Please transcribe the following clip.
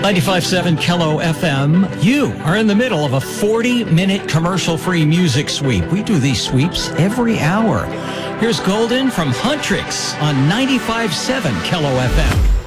95.7 Kello FM. You are in the middle of a 40-minute commercial-free music sweep. We do these sweeps every hour. Here's Golden from Huntrix on 95.7 Kello FM.